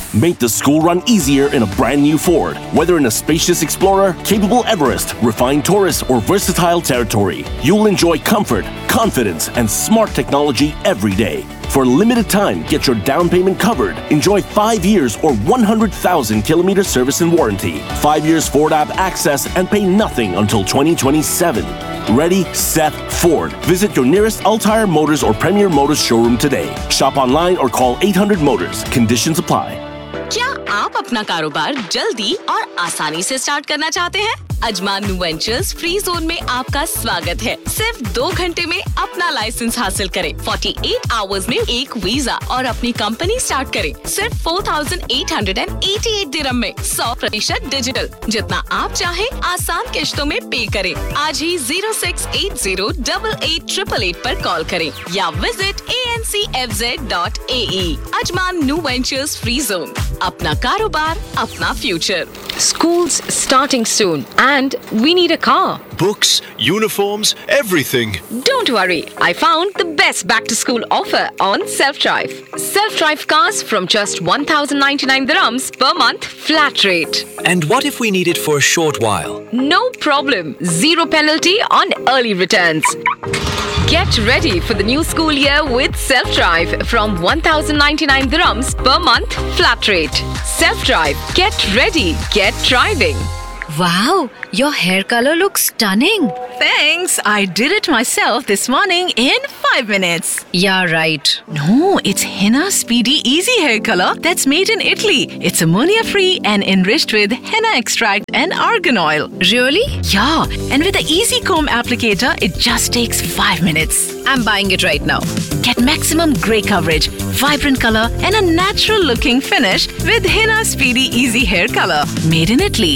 Make the school run easier in a brand new Ford. Whether in a spacious Explorer, capable Everest, refined Taurus, or versatile Territory, you'll enjoy comfort, confidence, and smart technology every day. For a limited time, get your down payment covered. Enjoy 5 years or 100,000 kilometer service and warranty. 5 years Ford app access and pay nothing until 2027. Ready, set, Ford. Visit your nearest Altair Motors or Premier Motors showroom today. Shop online or call 800 Motors. Conditions apply. क्या आप अपना कारोबार जल्दी और आसानी से start करना चाहते हैं? Ajman new ventures free zone में आपका स्वागत है। सिर्फ 2 घंटे में अपना लाइसेंस हासिल करें, 48 आवर्स में एक वीजा और अपनी कंपनी स्टार्ट करें। सिर्फ 4,888 दिरहम में 100% डिजिटल। जितना आप चाहें आसान किश्तों में पे करें। आज ही 0680888888 पर कॉल करें या visit ancfz.ae। Ajman new ventures free zone, अपना कारोबार, अपना future. School's starting soon and we need a car. Books, uniforms, everything. Don't worry, I found the best back-to-school offer on Self-Drive. Self-Drive cars from just 1,099 dirhams per month flat rate. And what if we need it for a short while? No problem, zero penalty on early returns. Get ready for the new school year with Self-Drive from 1,099 dirhams per month flat rate. Self-Drive, get ready, get driving. Wow, your hair color looks stunning. Thanks. I did it myself this morning in 5 minutes. Yeah, right. No, it's Henna Speedy Easy Hair Color that's made in Italy. It's ammonia-free and enriched with henna extract and argan oil. Really? Yeah, and with the Easy Comb applicator, it just takes 5 minutes. I'm buying it right now. Get maximum grey coverage, vibrant color, and a natural-looking finish with Henna Speedy Easy Hair Color. Made in Italy.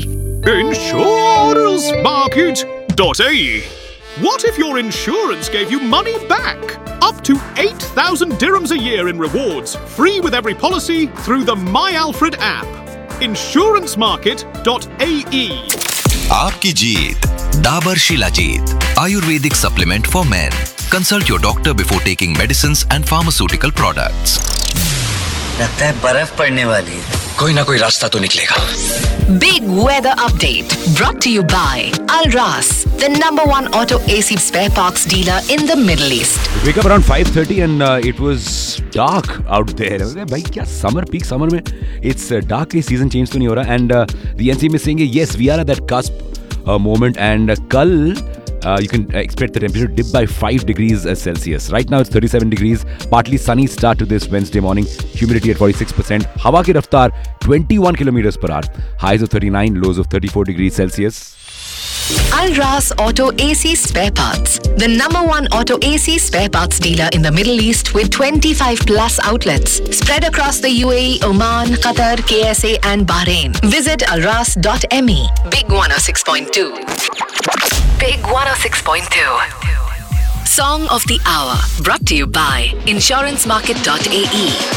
InsuranceMarket.ae. What if your insurance gave you money back? Up to 8,000 dirhams a year in rewards, free with every policy through the My Alfred app. InsuranceMarket.ae. आपकी जीत Dabur shilajit Ayurvedic supplement for main. Consult your doctor before taking medicines and pharmaceutical products. लगता है बर्फ पड़ने वाली है. कोई ना कोई रास्ता तो निकलेगा. Big weather update brought to you by Al Ras, the #1 auto AC spare parts dealer in the Middle East. Wake up around 5:30 and it was dark out there. भाई क्या summer peak summer में it's dark season change तो नहीं हो रहा and the NCM is saying yes we are at that cusp moment and कल you can expect the temperature to dip by 5 degrees Celsius. Right now it's 37 degrees. Partly sunny start to this Wednesday morning. Humidity at 46%. Hawa ki raftar 21 kilometers per hour. Highs of 39, lows of 34 degrees Celsius. Al Ras Auto AC Spare Parts, the #1 auto AC spare parts dealer in the Middle East with 25 plus outlets spread across the UAE, Oman, Qatar, KSA and Bahrain. Visit alras.me. Big 106.2. Big 106.2. Song of the Hour brought to you by InsuranceMarket.ae.